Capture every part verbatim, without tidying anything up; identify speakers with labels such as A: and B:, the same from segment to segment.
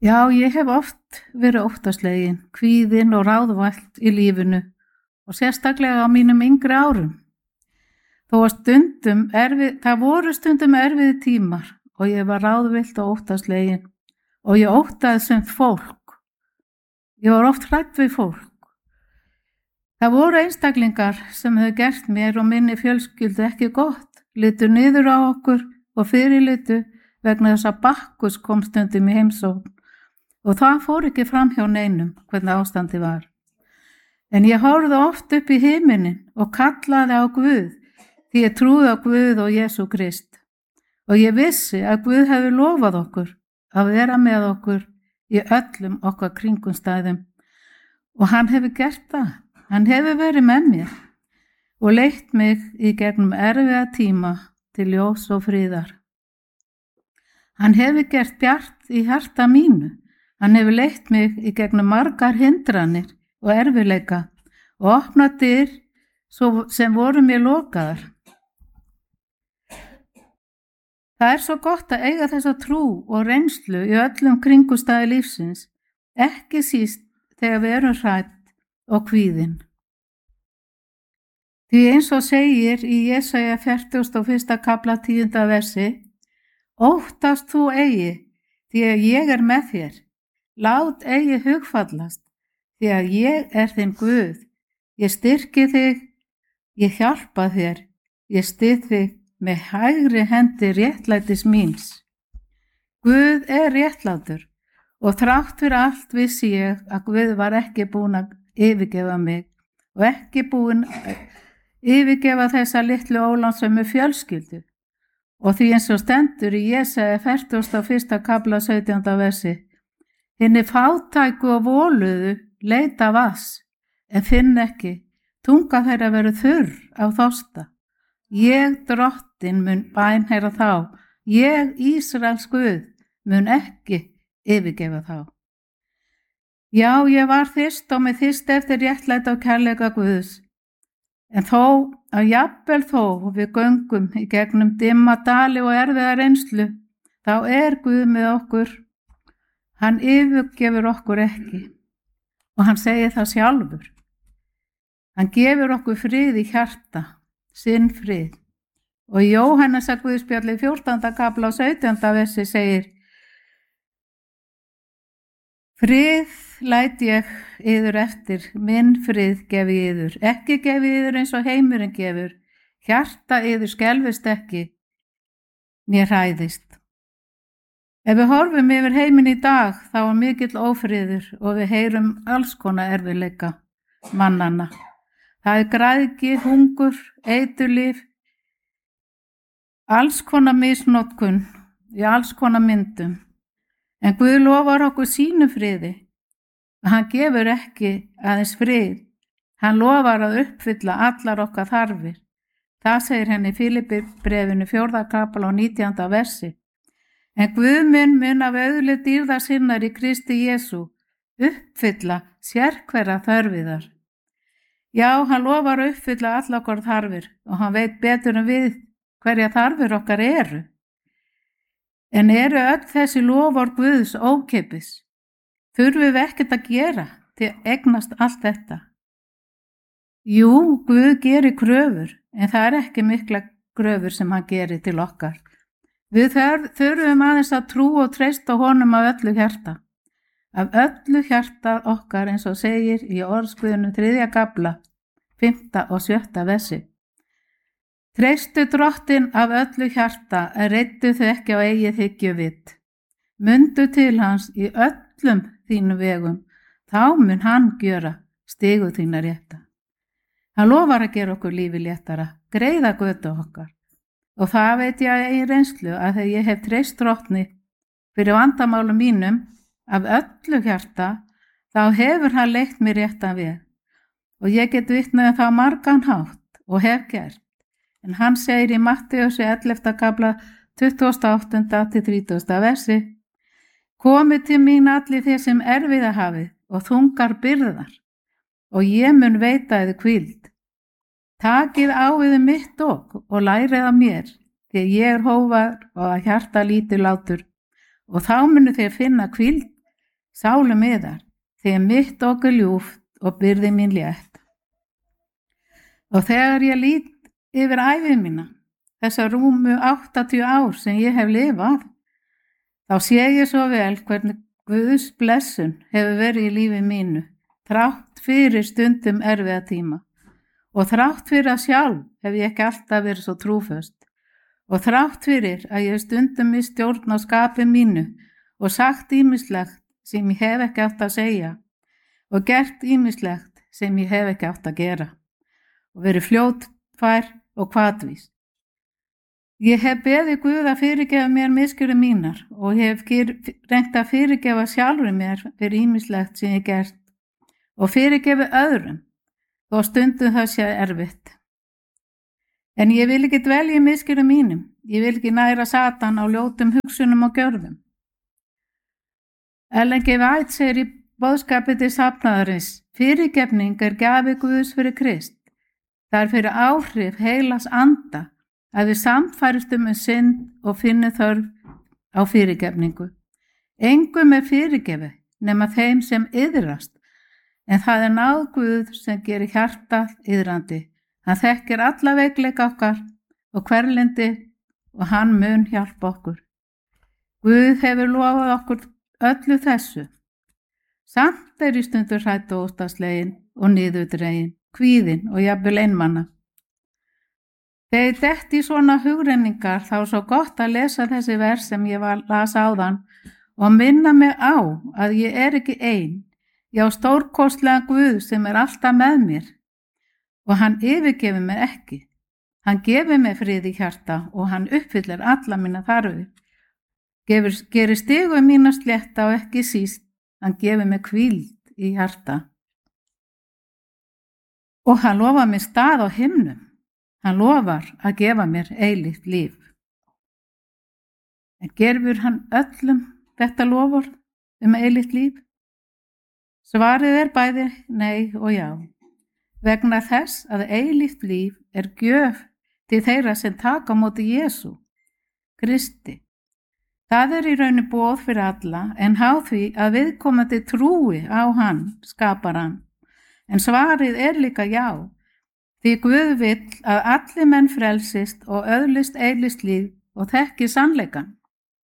A: Já, ég hef oft verið óttaslegin, kvíðin og ráðvælt í lífinu og sérstaklega á mínum yngri árum. Þó að stundum erfið, það voru stundum erfiði tímar og ég var ráðvilt og óttaslegin og ég óttaði sem fólk. Ég var oft hrædd við fólk. Það voru einstaklingar sem hefðu gert mér og minni fjölskyldu ekki gott, litu niður á okkur og fyrirlitu vegna þess að Bakkus kom stundum í heimsókn og það fór ekki fram hjá neinum hvernig ástandi var. En ég horfði oft upp í himinin og kallaði á Guð því ég trúði á Guð og Jesú Krist og ég vissi að Guð hefði lofað okkur að vera með okkur í öllum okkar kringumstæðum og hann hefur gert það. Hann hefur verið með mér og leitt mig í gegnum erfiða tíma til ljós og friðar. Hann hefur gert bjart í hjarta mínu. Hann hefur leitt mig í gegnum margar hindranir og erfiðleika og opnað dyr sem voru mér lokaðar. Það er svo gott að eiga þessa trú og reynslu í öllum kringumstæði lífsins, ekki síst þegar við erum hrædd og kvíðin. Því eins og segir í Jesaja fertugasta og fyrsta kafla tíunda versi, óttast þú eigi, því að ég er með þér. Lát eigi hugfallast, því að ég er þinn Guð. Ég styrki þig, ég hjálpa þér, ég styð þig með hægri hendi réttlætis míns. Guð er réttlátur og þrátt fyrir allt vissi ég að Guð var ekki búinn að yfirgefa mig og ekki búinn að yfirgefa þessa litlu ólánsömu fjölskyldu. Og því eins og stendur í Jesaja fertugasta og fyrsta kafla sautjánda versi, hinni fátæku og voluðu leita vass, en finn ekki, tunga þeirra verður þurr á þorsta. Ég drottin mun bænheyra þá, ég Ísraels Guð mun ekki yfirgefa þá. Já, ég var þyrst og með þyrst eftir réttlæti og kærleika Guðs, en þó að jafnvel þó við göngum í gegnum dimma dali og erfiða reynslu, þá er Guð með okkur. Hann yfirgefur okkur ekki og hann segir það sjálfur. Hann gefur okkur frið í hjarta, sinn frið. Og í Jóhannesa Guðspjalli fjórtánda kafla og sautjánda versi segir, frið læt ég yður eftir, minn frið gefi yður, ekki gefi yður eins og heimurinn gefur, hjarta yður skelfist ekki, mér hræðist. Ef við horfum yfir heiminn í dag, þá er mikill ófriður og við heyrum alls konar erfiðleika mannanna. Það er græðgi, hungur, eiturlyf, alls konar misnotkun í alls konar myndum. En Guð lofar okkur sínu friði. Hann gefur ekki aðeins frið. Hann lofar að uppfylla allar okkar þarfir. Það segir henni í Filippibréfinu fjórða kafla og nítjánda versi. En Guð mun mun af auðlið dýrða sinnar í Kristi Jesú uppfylla sérhverja þörfiðar. Já, hann lofar að uppfylla allar okkar þarfir og hann veit betur en við hverja þarfir okkar eru. En eru öll þessi lofar Guðs ókeypis? Þurfum við ekkert að gera til að eignast allt þetta? Jú, Guð gerir kröfur, en það er ekki mikla kröfur sem hann gerir til okkar. Við þurfum aðeins að trú og treysta honum af öllu hjarta. Af öllu hjarta okkar eins og segir í orðskuðunum þriðja kafla, fimmta og sjötta versi. Treystu drottin af öllu hjarta, en reiddu þau ekki á eigið hyggju vit. Mundu til hans í öllum þínu vegum, þá mun hann gjöra stigu þína rétta. Hann lofar að gera okkur lífi léttara, greiða götu okkar. Og það veit ég í reynslu að þegar ég hef treyst drottni fyrir vandamálum mínum af öllu hjarta, þá hefur hann leitt mér réttan veg. Og ég get vitnað um það margan hátt og hef gert. En hann segir í Matteussi ellefta kafla tuttugasta og áttunda til þrítugasta versi, komið til mín allir þeir sem erfiða hafið og þungar byrðar, og ég mun veita yður hvíld. Takið á yður mitt ok og lærið af mér, því að ég er hógvær og að hjarta lítillátur, og þá munu þeir finna hvíld sálum yðar, því mitt okkur ljúft og byrði mín létt. Og þegar ég lít yfir ævi mína, þessa rúmu áttatíu ár sem ég hef lifað, þá sé ég svo vel hvernig Guðs blessun hefur verið í lífi mínu, þrátt fyrir stundum erfiða tíma. Og þrátt fyrir að sjálf hef ég ekki alltaf verið svo trúföst. Og þrátt fyrir að ég stundum í stjórn á skapi mínu og sagt ýmislegt sem ég hef ekki átt að segja og gert ýmislegt sem ég hef ekki átt að gera og verið fljótfær og hvatvís. Ég hef beðið Guð að fyrirgefa mér misgjörðir mínar og hef reynt að fyrirgefa sjálfur mér fyrir ýmislegt sem ég gert og fyrirgefa öðrum og stundum það sé erfitt. En ég vil ekki dvelja í misgjörðum mínum, ég vil ekki næra Satan á ljótum hugsunum og gjörðum. Ellen G. White segir í boðskapi til safnaðarins, fyrirgefning er gjafi Guðs fyrir Krist. Það er fyrir áhrif heilags anda að við samfæristum um synd og finnum þörf á fyrirgefningu. Engum er fyrirgefi nema þeim sem iðrast, en það er náð Guð sem gerir hjartað iðrandi. Hann þekkir alla veikleika okkar og hverlindi og hann mun hjálpa okkur. Guð hefur lofað okkur öllu þessu. Samt er í stundur hrædd og óttaslegin og niðurdregin, kvíðin og jafnvel einmana. Þegar detti í svona hugrenningar þá er svo gott að lesa þessi vers sem ég var las áðan og minna mig á að ég er ekki ein. Ég á stórkostlega Guð sem er alltaf með mér. Og hann yfirgefur mig ekki. Hann gefur mig frið í hjarta og hann uppfyllir alla mína þarfir. Gefur, gerir stigu mína slétta og ekki síst, hann gefur mig hvíld í hjarta. Og hann lofar mér stað á himnum. Hann lofar að gefa mér eilíft líf. En gerfur hann öllum þetta lofar um eilíft líf? Svarið er bæði nei og já. Vegna þess að eilíft líf er gjöf til þeirra sem taka á móti Jesú, Kristi. Það er í rauninu boð fyrir alla en háð því að viðkomandi trúi á hann, skaparann. En svarið er líka já, því Guð vill að allir menn frelsist og öðlist eilíft líf og þekki sannleikann.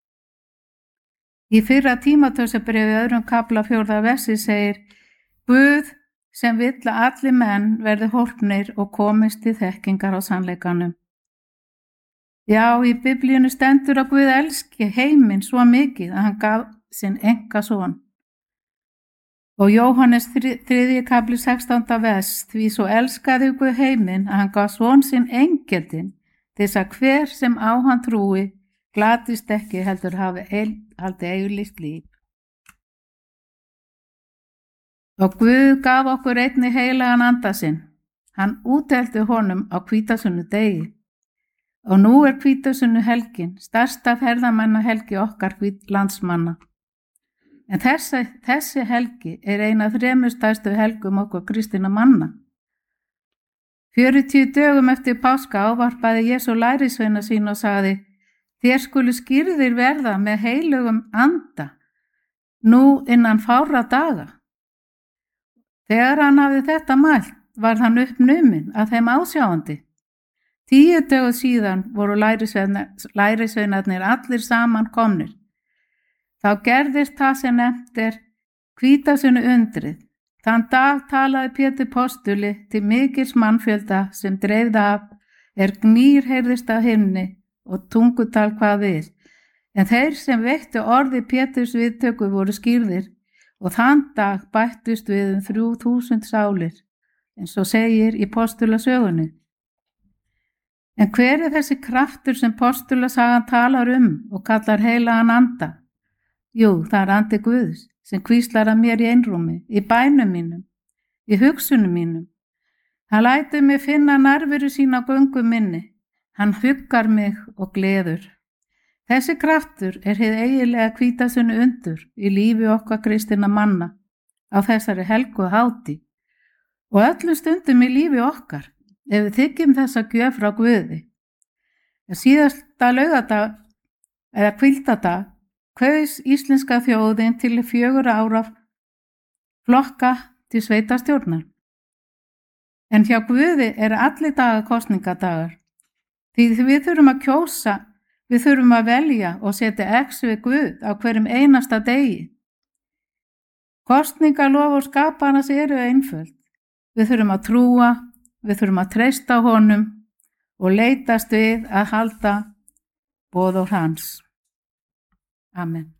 A: Í fyrra Tímóteusarbréfi öðrum kafla fjórða versi segir Guð sem vill að allir menn verði hólpnir og komist til þekkingar á sannleikanum. Já, í Biblíunni stendur að Guð elski heiminn svo mikið að hann gaf sinn enga son. Og Jóhannes þriðji kafli sextánda vers, því svo elskaði Guð heiminn að hann gaf son sinn engjaldinn til þess að hver sem á hann trúi glatist ekki heldur hafi haldið eilíft líf. Og Guð gaf okkur einni heilagan anda sinn. Hann úthelti honum á hvítasunnu degi. Og nú er hvítasunnu helgin, stærsta ferðamanna helgi okkar landsmanna. En þessi, þessi helgi er eina af þremur stærstu helgum okkur kristinna manna. fjörutíu dögum eftir páska ávarpaði Jesú lærisveina sín og sagði, þér skulu skírðir verða með heilugum anda, nú innan fárra daga. Þegar hann hafði þetta mælt, var hann uppnuminn að þeim ásjáandi. Tíu dögu síðan voru lærisveinarnir allir saman komnir. Þá gerðist það sem nefnt er hvítasunnu undrið. Þann dag talaði Pétur postuli til mikils mannfjölda sem dreifði af er gnýr heyrðist af himni og tungutal hvað við. En þeir sem veittu orði Péturs viðtöku voru skírðir og þann dag bættust við um þrjú þúsund sálir, eins og segir í postulasögunni. En hver er þessi kraftur sem postulasagan talar um og kallar heilagan anda? Jú, það er andi Guðs sem hvíslar að mér í einrúmi, í bænum mínum, í hugsunum mínum. Hann lætur mig finna nærveru sína á göngu minni. Hann huggar mig og gleður. Þessi kraftur er hið eiginlega hvítasunnu undur í lífi okkar kristinna manna á þessari helgu hátíð og öllum stundum í lífi okkar ef við þiggjum þessa gjöf frá Guði. Síðasta laugardag eða hvíldadag kaus íslenska þjóðin til fjögur ára flokka til sveitastjórnar. En hjá Guði er allir dagar kosningadagar. Því við þurfum að kjósa, við þurfum að velja og setja X við Guð á hverjum einasta degi. Kosningaloforð skaparans eru einföld. Við þurfum að trúa, við þurfum að treysta honum og leitast við að halda boðorð hans. Amen.